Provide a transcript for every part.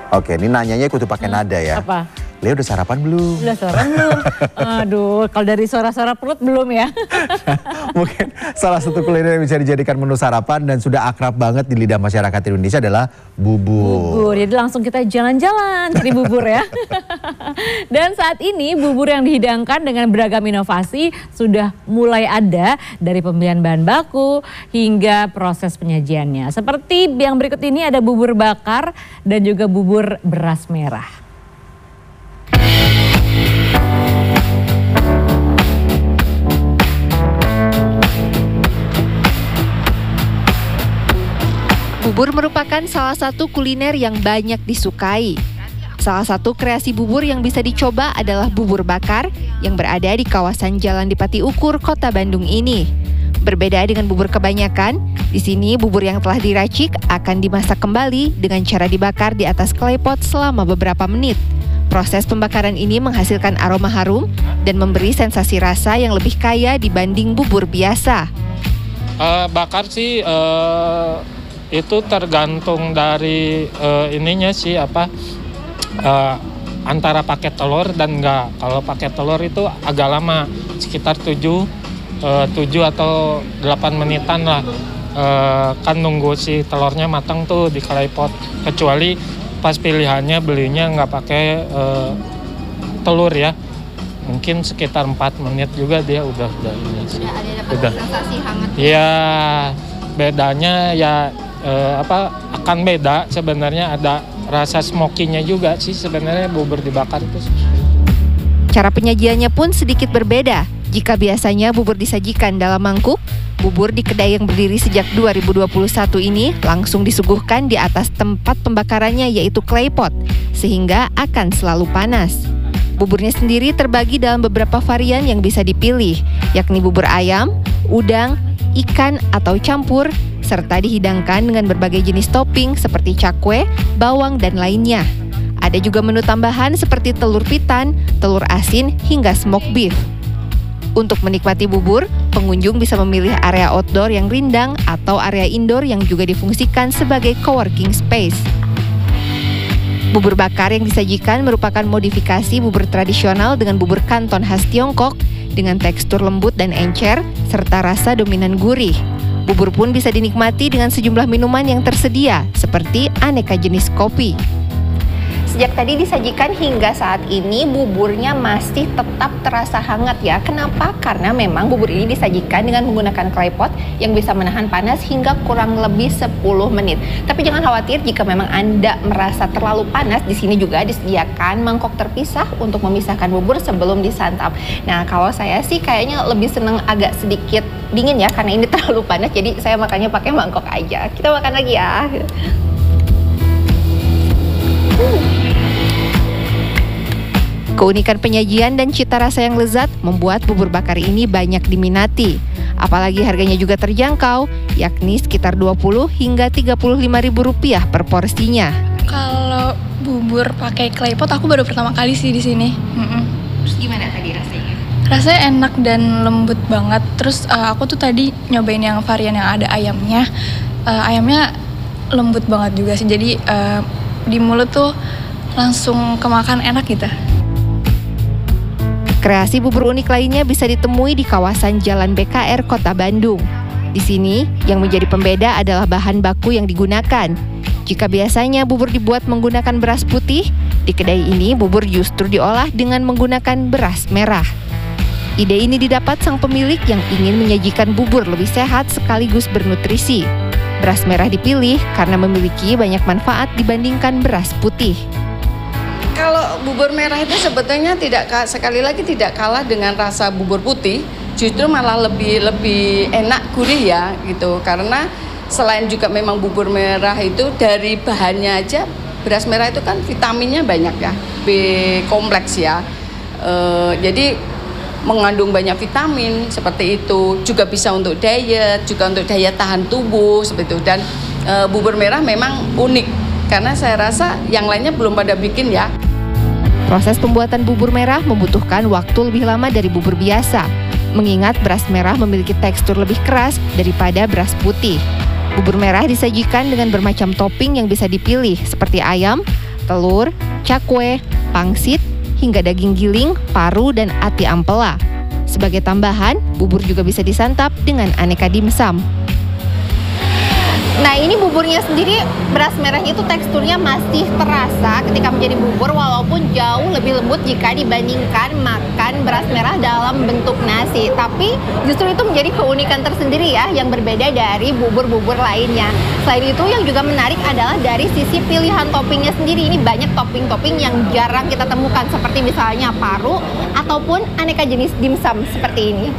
Oke, ini nanyanya kudu pakai nada ya. Apa? Lea udah sarapan belum? Udah sarapan belum? Aduh, kalau dari suara-suara perut belum ya. Mungkin salah satu kuliner yang bisa dijadikan menu sarapan dan sudah akrab banget di lidah masyarakat Indonesia adalah bubur. Jadi langsung kita jalan-jalan cari bubur ya. Dan saat ini bubur yang dihidangkan dengan beragam inovasi sudah mulai ada dari pembelian bahan baku hingga proses penyajiannya. Seperti yang berikut ini ada bubur bakar dan juga bubur beras merah. Bubur merupakan salah satu kuliner yang banyak disukai. Salah satu kreasi bubur yang bisa dicoba adalah bubur bakar yang berada di kawasan Jalan Dipati Ukur, Kota Bandung ini. Berbeda dengan bubur kebanyakan, di sini bubur yang telah diracik akan dimasak kembali dengan cara dibakar di atas klepot selama beberapa menit. Proses pembakaran ini menghasilkan aroma harum dan memberi sensasi rasa yang lebih kaya dibanding bubur biasa. Bakar sih itu tergantung dari ininya sih antara pakai telur dan enggak. Kalau pakai telur itu agak lama, sekitar 7 atau 8 menitan lah. Kan nunggu si telurnya matang tuh di klepot. Kecuali pas pilihannya belinya nggak pakai telur ya. Mungkin sekitar 4 menit juga dia udah ini sih. Udah. Sensasi hangat. Ya, bedanya ya akan beda sebenarnya, ada rasa smoky-nya juga sih sebenarnya bubur dibakar itu. Cara penyajiannya pun sedikit berbeda. Jika biasanya bubur disajikan dalam mangkuk, bubur di kedai yang berdiri sejak 2021 ini langsung disuguhkan di atas tempat pembakarannya yaitu klepot, sehingga akan selalu panas. Buburnya sendiri terbagi dalam beberapa varian yang bisa dipilih, yakni bubur ayam, udang, ikan atau campur, serta dihidangkan dengan berbagai jenis topping seperti cakwe, bawang, dan lainnya. Ada juga menu tambahan seperti telur pitan, telur asin, hingga smoked beef. Untuk menikmati bubur, pengunjung bisa memilih area outdoor yang rindang atau area indoor yang juga difungsikan sebagai coworking space. Bubur bakar yang disajikan merupakan modifikasi bubur tradisional dengan bubur kanton khas Tiongkok dengan tekstur lembut dan encer serta rasa dominan gurih. Bubur pun bisa dinikmati dengan sejumlah minuman yang tersedia, seperti aneka jenis kopi. Sejak tadi disajikan hingga saat ini, buburnya masih tetap terasa hangat ya. Kenapa? Karena memang bubur ini disajikan dengan menggunakan klepot yang bisa menahan panas hingga kurang lebih 10 menit. Tapi jangan khawatir jika memang Anda merasa terlalu panas, di sini juga disediakan mangkok terpisah untuk memisahkan bubur sebelum disantap. Nah, kalau saya sih kayaknya lebih seneng agak sedikit dingin ya, karena ini terlalu panas, jadi saya makannya pakai mangkok aja. Kita makan lagi ya. Keunikan penyajian dan cita rasa yang lezat membuat bubur bakar ini banyak diminati. Apalagi harganya juga terjangkau, yakni sekitar Rp20 hingga Rp35.000 per porsinya. Kalau bubur pakai klepot aku baru pertama kali sih di sini. Terus gimana tadi rasanya? Rasanya enak dan lembut banget. Terus aku tuh tadi nyobain yang varian yang ada ayamnya. Ayamnya lembut banget juga sih. Jadi di mulut tuh langsung kemakan enak gitu. Kreasi bubur unik lainnya bisa ditemui di kawasan Jalan BKR Kota Bandung. Di sini, yang menjadi pembeda adalah bahan baku yang digunakan. Jika biasanya bubur dibuat menggunakan beras putih, di kedai ini bubur justru diolah dengan menggunakan beras merah. Ide ini didapat sang pemilik yang ingin menyajikan bubur lebih sehat sekaligus bernutrisi. Beras merah dipilih karena memiliki banyak manfaat dibandingkan beras putih. Kalau bubur merah itu sebetulnya sekali lagi tidak kalah dengan rasa bubur putih, justru malah lebih enak, gurih ya gitu. Karena selain juga memang bubur merah itu dari bahannya aja, beras merah itu kan vitaminnya banyak ya, B kompleks ya. Jadi mengandung banyak vitamin seperti itu, juga bisa untuk diet, juga untuk daya tahan tubuh seperti itu. Dan bubur merah memang unik karena saya rasa yang lainnya belum pada bikin ya. Proses pembuatan bubur merah membutuhkan waktu lebih lama dari bubur biasa, mengingat beras merah memiliki tekstur lebih keras daripada beras putih. Bubur merah disajikan dengan bermacam topping yang bisa dipilih seperti ayam, telur, cakwe, pangsit, hingga daging giling, paru, dan ati ampela. Sebagai tambahan, bubur juga bisa disantap dengan aneka dimsum. Nah, ini buburnya sendiri, beras merahnya itu teksturnya masih terasa ketika menjadi bubur, walaupun jauh lebih lembut jika dibandingkan makan beras merah dalam bentuk nasi. Tapi justru itu menjadi keunikan tersendiri ya, yang berbeda dari bubur-bubur lainnya. Selain itu, yang juga menarik adalah dari sisi pilihan toppingnya sendiri. Ini banyak topping-topping yang jarang kita temukan, seperti misalnya paru ataupun aneka jenis dimsum seperti ini.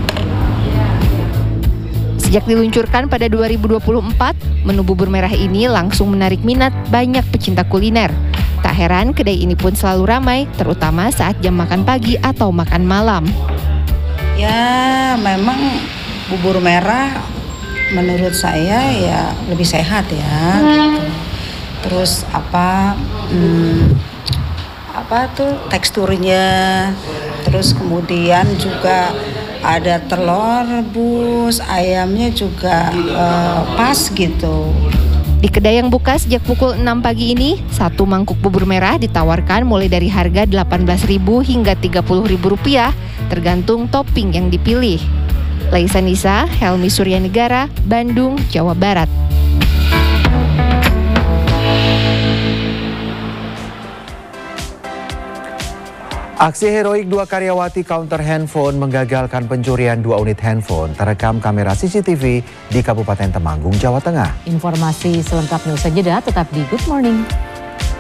Sejak diluncurkan pada 2024, menu bubur merah ini langsung menarik minat banyak pecinta kuliner. Tak heran kedai ini pun selalu ramai, terutama saat jam makan pagi atau makan malam. Ya, memang bubur merah menurut saya ya lebih sehat ya. Gitu. Terus apa tuh teksturnya, terus kemudian juga ada telur rebus, ayamnya juga pas gitu. Di kedai yang buka sejak pukul 6 pagi ini, satu mangkuk bubur merah ditawarkan mulai dari harga Rp18.000 hingga Rp30.000, tergantung topping yang dipilih. Laisa Nisa, Helmi Suryanegara, Bandung, Jawa Barat. Aksi heroik dua karyawati counter handphone menggagalkan pencurian 2 unit handphone terekam kamera CCTV di Kabupaten Temanggung, Jawa Tengah. Informasi selengkapnya usai jeda, tetap di Good Morning.